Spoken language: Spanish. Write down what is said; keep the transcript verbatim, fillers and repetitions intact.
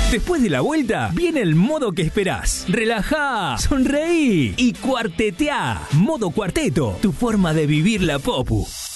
Después de la vuelta, viene el modo que esperás. Relajá, sonreí y cuarteteá. Modo Cuarteto, tu forma de vivir la popu.